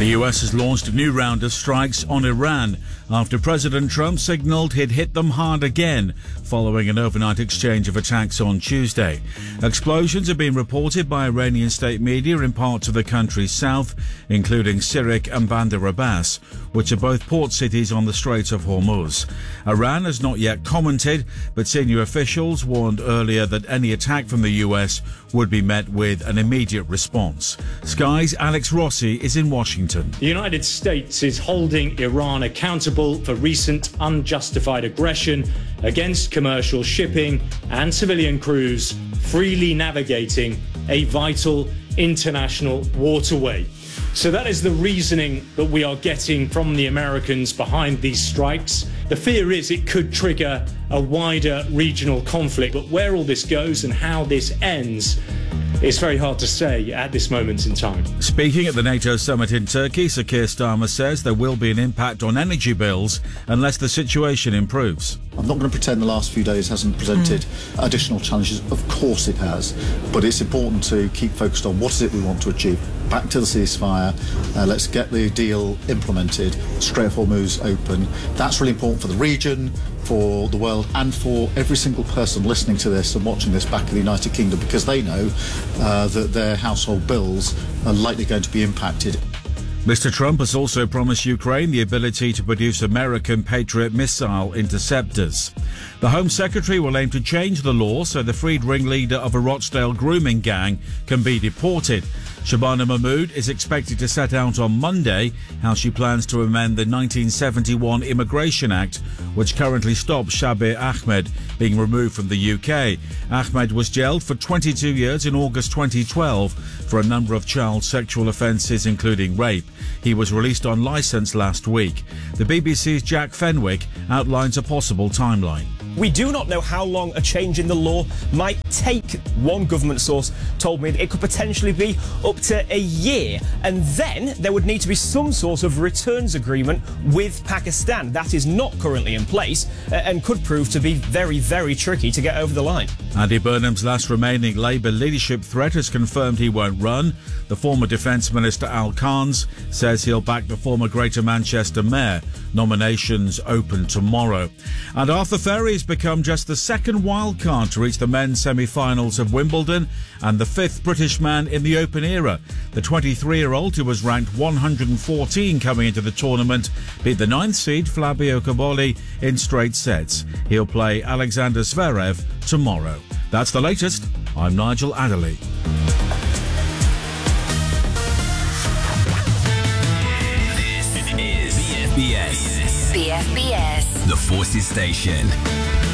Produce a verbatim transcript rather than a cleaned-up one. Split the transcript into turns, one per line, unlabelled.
The U S has launched a new round of strikes on Iran after President Trump signalled he'd hit them hard again following an overnight exchange of attacks on Tuesday. Explosions have been reported by Iranian state media in parts of the country's south, including Sirik and Bandar Abbas, which are both port cities on the Strait of Hormuz. Iran has not yet commented, but senior officials warned earlier that any attack from the U S would be met with an immediate response. Sky's Alex Rossi is in Washington.
The United States is holding Iran accountable for recent unjustified aggression against commercial shipping and civilian crews freely navigating a vital international waterway. So that is the reasoning that we are getting from the Americans behind these strikes. The fear is it could trigger a wider regional conflict, but where all this goes and how this ends, it's very hard to say at this moment in time.
Speaking at the NATO summit in Turkey, Sir Keir Starmer says there will be an impact on energy bills unless the situation improves.
I'm not going to pretend the last few days hasn't presented mm. additional challenges. Of course it has. But it's important to keep focused on what is it we want to achieve. Back to the ceasefire. Uh, let's get the deal implemented. Strait of Hormuz open. That's really important for the region, for the world, and for every single person listening to this and watching this back in the United Kingdom, because they know uh, that their household bills are likely going to be impacted.
Mister Trump has also promised Ukraine the ability to produce American Patriot missile interceptors. The Home Secretary will aim to change the law so the freed ringleader of a Rochdale grooming gang can be deported. Shabana Mahmood is expected to set out on Monday how she plans to amend the nineteen seventy-one Immigration Act, which currently stops Shabir Ahmed being removed from the U K. Ahmed was jailed for twenty-two years in August twenty twelve for a number of child sexual offences, including rape. He was released on licence last week. The B B C's Jack Fenwick outlines a possible timeline.
We do not know how long a change in the law might take. One government source told me that it could potentially be up to a year, and then there would need to be some sort of returns agreement with Pakistan. That is not currently in place and could prove to be very, very tricky to get over the line.
Andy Burnham's last remaining Labour leadership threat has confirmed he won't run. The former Defence Minister Al Carnes says he'll back the former Greater Manchester Mayor. Nominations open tomorrow. And Arthur Ferry has become just the second wildcard to reach the men's semi-finals of Wimbledon and the fifth British man in the Open era. The twenty-three-year-old, who was ranked one hundred fourteen coming into the tournament, beat the ninth seed Flavio Cobolli in straight sets. He'll play Alexander Zverev tomorrow. That's the latest. I'm Nigel Adderley.
This is B F B S.
B F B S.
The Forces Station.